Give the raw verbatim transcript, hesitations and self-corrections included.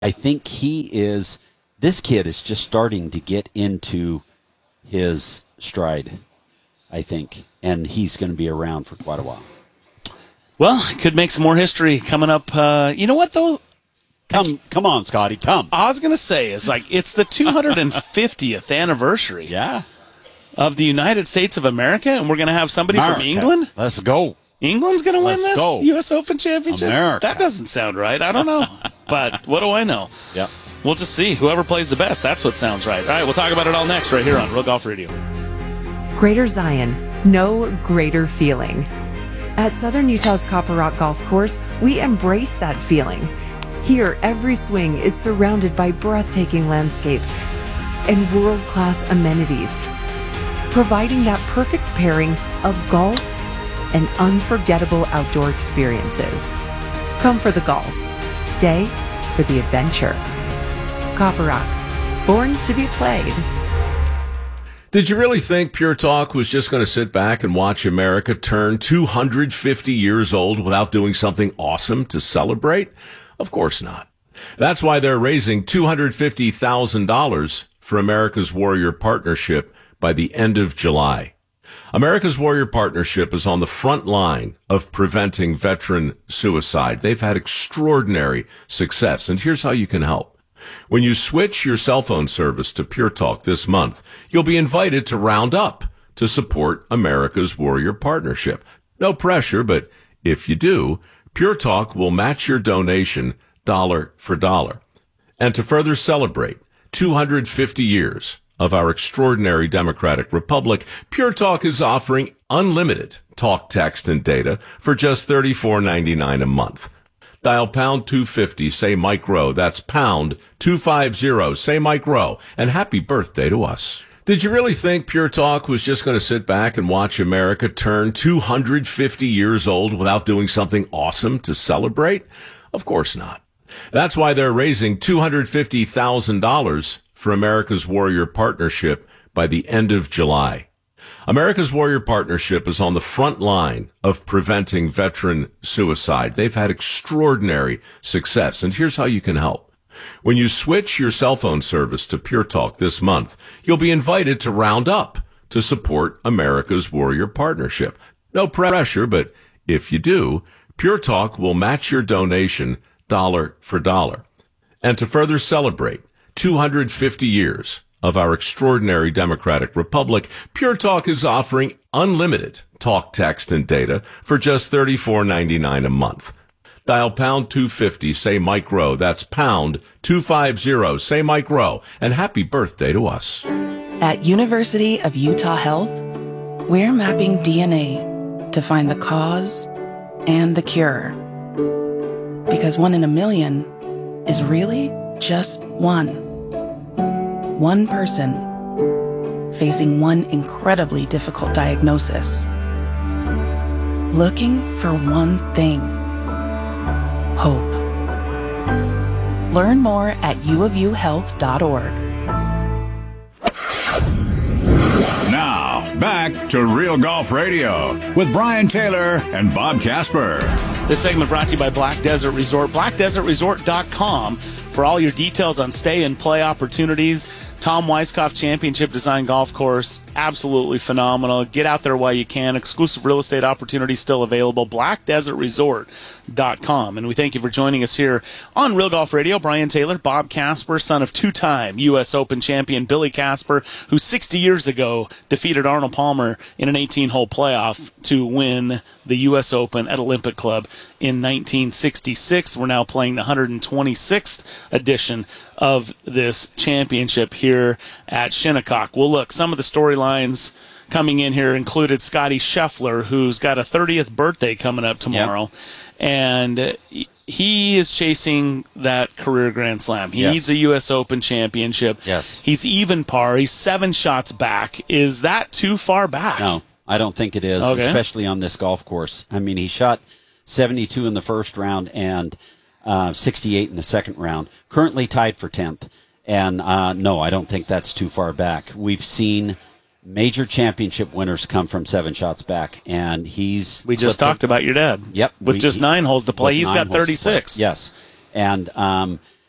I think he is, this kid is just starting to get into his stride, I think, and he's going to be around for quite a while. Well, could make some more history coming up. Uh, you know what, though? Come, come on, Scotty, come. I was going to say, is like, it's the two hundred fiftieth anniversary yeah. of the United States of America, and we're going to have somebody America. from England? Let's go. England's going to win Let's this go. U S Open Championship? America. That doesn't sound right. I don't know. But what do I know? Yep. We'll just see. Whoever plays the best, that's what sounds right. All right, we'll talk about it all next right here on Real Golf Radio. Greater Zion, no greater feeling. At Southern Utah's Copper Rock Golf Course, we embrace that feeling. Here, every swing is surrounded by breathtaking landscapes and world-class amenities, providing that perfect pairing of golf and unforgettable outdoor experiences. Come for the golf. Stay for the adventure. Copper Rock, born to be played. Did you really think Pure Talk was just going to sit back and watch America turn two hundred fifty years old without doing something awesome to celebrate? Of course not. That's why they're raising two hundred fifty thousand dollars for America's Warrior Partnership by the end of July. America's Warrior Partnership is on the front line of preventing veteran suicide. They've had extraordinary success, and here's how you can help. When you switch your cell phone service to Pure Talk this month, you'll be invited to round up to support America's Warrior Partnership. No pressure, but if you do, Pure Talk will match your donation dollar for dollar. And to further celebrate two hundred fifty years of our extraordinary democratic republic, Pure Talk is offering unlimited talk, text, and data for just thirty-four ninety-nine a month. Dial pound two fifty, say Mike Rowe. That's pound two fifty, say Mike Rowe. And happy birthday to us. Did you really think Pure Talk was just going to sit back and watch America turn two hundred fifty years old without doing something awesome to celebrate? Of course not. That's why they're raising two hundred fifty thousand dollars for America's Warrior Partnership by the end of July. America's Warrior Partnership is on the front line of preventing veteran suicide. They've had extraordinary success, and here's how you can help. When you switch your cell phone service to Pure Talk this month, you'll be invited to round up to support America's Warrior Partnership. No pressure, but if you do, Pure Talk will match your donation dollar for dollar. And to further celebrate two hundred fifty years of our extraordinary democratic republic, Pure Talk is offering unlimited talk, text, and data for just thirty-four ninety-nine a month. Dial pound two fifty, say Mike Rowe. That's pound two fifty, say Mike Rowe. And happy birthday to us. At University of Utah Health, we're mapping D N A to find the cause and the cure. Because one in a million is really just one. One person facing one incredibly difficult diagnosis. Looking for one thing. Hope. Learn more at u of u health dot org. Now, back to Real Golf Radio with Brian Taylor and Bob Casper. This segment brought to you by Black Desert Resort. black desert resort dot com for all your details on stay and play opportunities. Tom Weiskopf Championship Design Golf Course, absolutely phenomenal. Get out there while you can. Exclusive real estate opportunities still available. black desert resort dot com. And we thank you for joining us here on Real Golf Radio. Brian Taylor, Bob Casper, son of two-time U S Open champion Billy Casper, who sixty years ago defeated Arnold Palmer in an eighteen-hole playoff to win the U S Open at Olympic Club in nineteen sixty-six. We're now playing the one hundred twenty-sixth edition of this championship here at Shinnecock. Well, look, some of the storylines coming in here included Scotty Scheffler, who's got a thirtieth birthday coming up tomorrow, yep. and he is chasing that career Grand Slam. He yes. needs a U S Open championship. Yes. He's even par. He's seven shots back. Is that too far back? No, I don't think it is, okay. especially on this golf course. I mean, he shot seventy-two in the first round and uh, sixty-eight in the second round. Currently tied for tenth. And uh, no, I don't think that's too far back. We've seen major championship winners come from seven shots back, and he's... We just talked it. about your dad. Yep. With we, just nine holes to play, he's got thirty-six. Yes. And um,